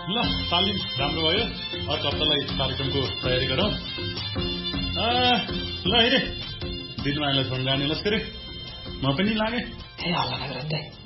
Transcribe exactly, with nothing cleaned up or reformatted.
ल तालिम राम्रो भयो अर्को हप्तालाई कार्यक्रमको तयारी गरौँ ल हेरे दिनमायालाई फोन गर्ने लस्करे म पनि लागे ए हल्ला नगर